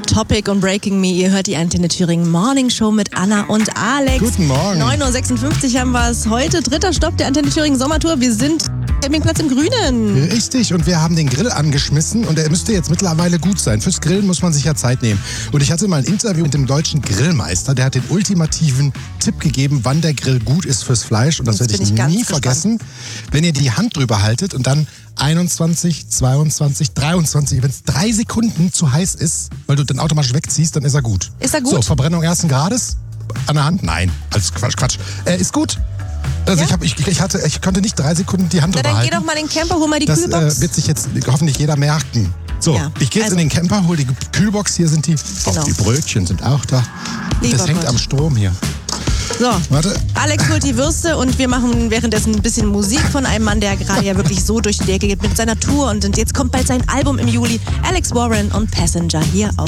Topic und Breaking Me. Ihr hört die Antenne Thüringen Morning Show mit Anna und Alex. Guten Morgen. 9.56 Uhr haben wir es heute. 3. Stopp der Antenne Thüringen Sommertour. Wir sind Campingplatz im Grünen. Richtig, und wir haben den Grill angeschmissen und der müsste jetzt mittlerweile gut sein. Fürs Grillen muss man sich ja Zeit nehmen. Und ich hatte mal ein Interview mit dem deutschen Grillmeister, der hat den ultimativen Tipp gegeben, wann der Grill gut ist fürs Fleisch. Und das werde ich nie vergessen. Wenn ihr die Hand drüber haltet und dann 21, 22, 23, wenn es 3 Sekunden zu heiß ist, weil du dann automatisch wegziehst, dann ist er gut. Ist er gut? So, Verbrennung 1. Grades an der Hand? Nein, also Quatsch. Ist gut. Also ja? ich konnte nicht 3 Sekunden die Hand drüber halten. Dann geh doch mal in den Camper, hol mal die Kühlbox. Das wird sich jetzt hoffentlich jeder merken. So, ja, ich gehe jetzt in den Camper, hol die Kühlbox, hier sind die. Genau. Auch die Brötchen sind auch da. Das hängt am Strom hier. So, warte. Alex holt die Würste und wir machen währenddessen ein bisschen Musik von einem Mann, der gerade ja wirklich so durch die Decke geht mit seiner Tour. Und jetzt kommt bald sein Album im Juli. Alex Warren und Passenger hier auf